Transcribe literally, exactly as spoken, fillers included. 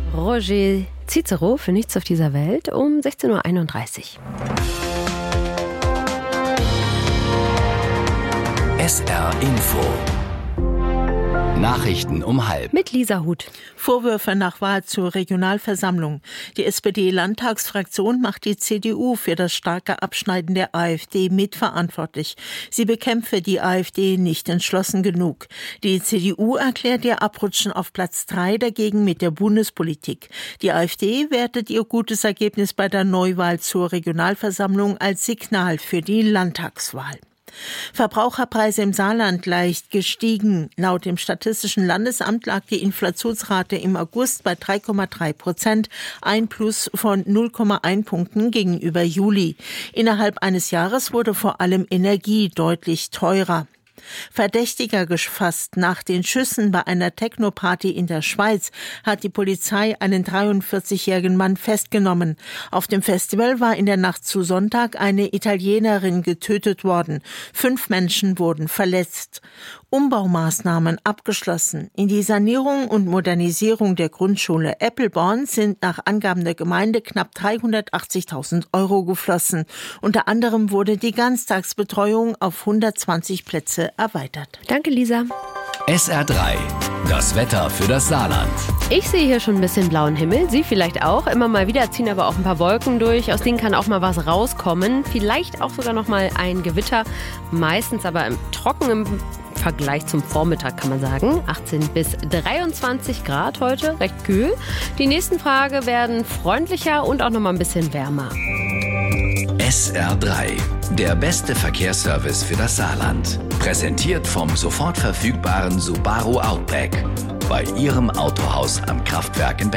Roger Cicero für Nichts auf dieser Welt um sechzehn Uhr einunddreißig. S R Info. Nachrichten um halb. Mit Lisa Huth. Vorwürfe nach Wahl zur Regionalversammlung. Die S P D-Landtagsfraktion macht die C D U für das starke Abschneiden der AfD mitverantwortlich. Sie bekämpfe die AfD nicht entschlossen genug. Die C D U erklärt ihr Abrutschen auf Platz drei dagegen mit der Bundespolitik. Die AfD wertet ihr gutes Ergebnis bei der Neuwahl zur Regionalversammlung als Signal für die Landtagswahl. Verbraucherpreise im Saarland leicht gestiegen. Laut dem Statistischen Landesamt lag die Inflationsrate im August bei drei Komma drei Prozent, ein Plus von null Komma eins Punkten gegenüber Juli. Innerhalb eines Jahres wurde vor allem Energie deutlich teurer. Verdächtiger gefasst. Nach den Schüssen bei einer Techno-Party in der Schweiz hat die Polizei einen dreiundvierzigjährigen Mann festgenommen. Auf dem Festival war in der Nacht zu Sonntag eine Italienerin getötet worden. Fünf Menschen wurden verletzt. Umbaumaßnahmen abgeschlossen. In die Sanierung und Modernisierung der Grundschule Eppelborn sind nach Angaben der Gemeinde knapp dreihundertachtzigtausend Euro geflossen. Unter anderem wurde die Ganztagsbetreuung auf hundertzwanzig Plätze erweitert. Danke, Lisa. S R drei. Das Wetter für das Saarland. Ich sehe hier schon ein bisschen blauen Himmel, Sie vielleicht auch. Immer mal wieder ziehen aber auch ein paar Wolken durch. Aus denen kann auch mal was rauskommen. Vielleicht auch sogar noch mal ein Gewitter. Meistens aber im trockenen Vergleich zum Vormittag kann man sagen. achtzehn bis dreiundzwanzig Grad heute, recht kühl. Die nächsten Tage werden freundlicher und auch noch mal ein bisschen wärmer. S R drei. Der beste Verkehrsservice für das Saarland. Präsentiert vom sofort verfügbaren Subaru Outback. Bei Ihrem Autohaus am Kraftwerk in Beck.